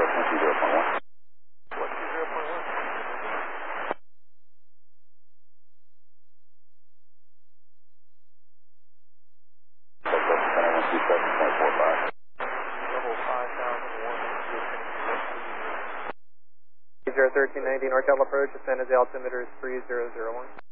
1390 NorCal approach, ascend as altimeter is 3001.